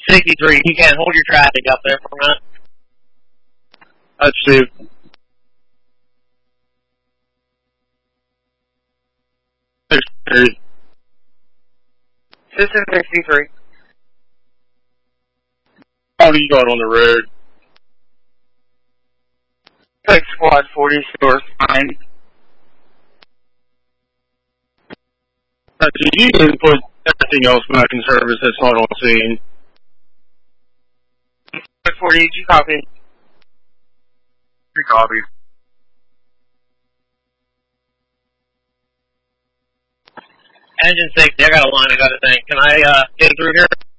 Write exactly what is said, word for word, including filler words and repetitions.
sixty-three, you can't hold your traffic up there for a minute. That's two. sixty-three. System sixty-three. How do you got on the road? Take squad forty, source nine. Uh, you can put everything else back in service that's not on scene. forty, did you copy? Three copies. Engine sixty, I got a line I gotta think. Can I, uh, get through here?